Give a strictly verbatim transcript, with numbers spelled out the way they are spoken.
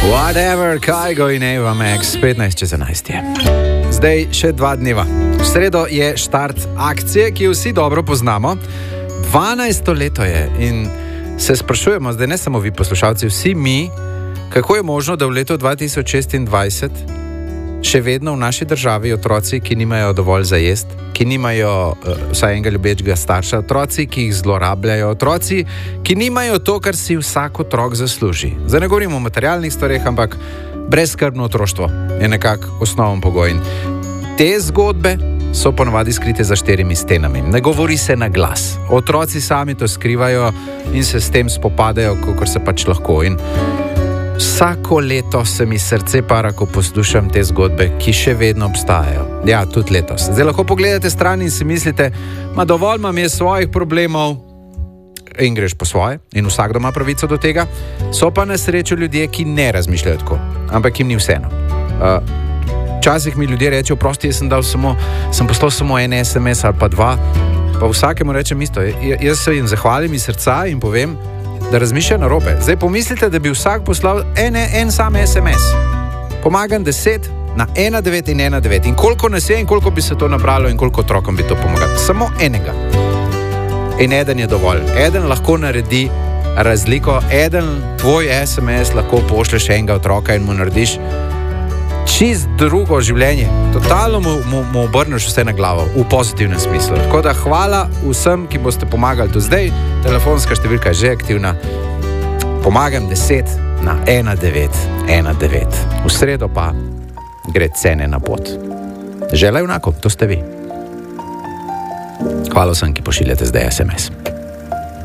Whatever, Kygo in Eva Max, petnajst čez enajst je. Zdaj še dva dneva. V sredo je štart akcije, ki jo vsi dobro poznamo. dvanajsto leto je in se sprašujemo, zdaj ne samo vi poslušalci, vsi mi, kako je možno, da v letu dva tisoč šestindvajset še vedno v naši državi otroci, ki nimajo dovolj za jest, ki nimajo uh, vsaj enega ljubečega starša, otroci, ki jih zlorabljajo, otroci, ki nimajo to, kar si vsak otrok zasluži. Zdaj ne govorimo o materialnih stvareh, ampak brezskrbno otroštvo je nekako osnoven pogoj. In te zgodbe so ponavadi skrite za štirimi stenami. Ne govori se na glas. Otroci sami to skrivajo in se s tem spopadajo, kakor se pač lahko. In vsako leto se mi srce para, ko poslušam te zgodbe, ki še vedno obstajajo. Ja, tudi letos. Zdaj lahko pogledate stran in si mislite, ma dovolj imam je svojih problemov in greš po svoje in vsakdo ima pravico do tega. So pa na srečo ljudje, ki ne razmišljajo tako, ampak jim ni vseeno. Uh, včasih mi ljudje rečejo, prosti, jaz sem dal samo, sem poslal samo en es em es ali pa dva, pa vsakemu rečem isto. J- jaz se jim zahvalim iz srca in povem, da razmišlja narobe. Zdaj pomislite, da bi vsak poslal en, en sam es em es. Pomagam deset na ena devet in ena devet. In koliko nas je in koliko bi se to nabralo in koliko otrokom bi to pomagalo. Samo enega. In eden je dovolj. Eden lahko naredi razliko. Eden tvoj es em es lahko pošleš enega otroka in mu narediš čist drugo življenje. Totalno mu, mu, mu obrneš vse na glavo, v pozitivnem smislu. Tako da hvala vsem, ki boste pomagali do zdaj. Telefonska številka je že aktivna. Pomagam deset na ena devet ena devet. V sredo pa gre cene na pot. Želaj enako, to ste vi. Hvala vsem, ki pošiljate zdaj es em es.